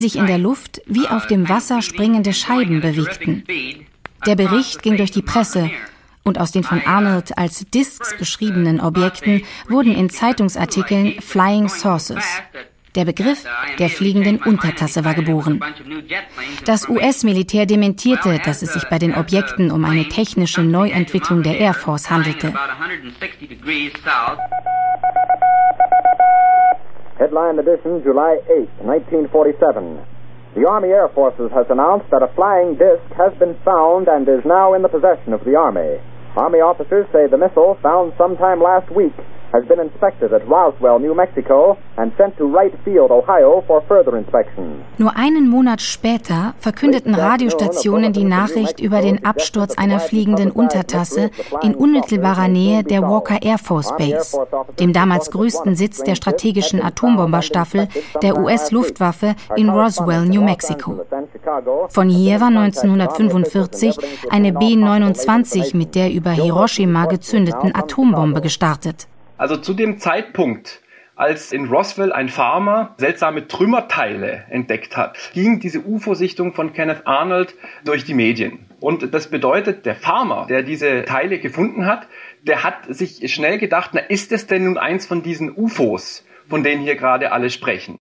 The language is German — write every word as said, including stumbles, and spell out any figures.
sich in der Luft wie auf dem Wasser springende Scheiben bewegten. Der Bericht ging durch die Presse und aus den von Arnold als Discs beschriebenen Objekten wurden in Zeitungsartikeln Flying Saucers. Der Begriff der fliegenden Untertasse war geboren. Das U S-Militär dementierte, dass es sich bei den Objekten um eine technische Neuentwicklung der Air Force handelte. Headline edition, July eighth, nineteen forty-seven. The Army Air Forces has announced that a flying disc has been found and is now in the possession of the Army. Army officers say the missile, found sometime last week, has been inspected at Roswell, New Mexico, and sent to Wright Field, Ohio, for further inspection. Nur einen Monat später verkündeten Radiostationen die Nachricht über den Absturz einer fliegenden Untertasse in unmittelbarer Nähe der Walker Air Force Base, dem damals größten Sitz der strategischen Atombomberstaffel der U S-Luftwaffe in Roswell, New Mexico. Von hier war neunzehnhundertfünfundvierzig eine B neunundzwanzig mit der über Hiroshima gezündeten Atombombe gestartet. Also zu dem Zeitpunkt, als in Roswell ein Farmer seltsame Trümmerteile entdeckt hat, ging diese U F O-Sichtung von Kenneth Arnold durch die Medien. Und das bedeutet, der Farmer, der diese Teile gefunden hat, der hat sich schnell gedacht, na, ist es denn nun eins von diesen U F Os, von denen hier gerade alle sprechen?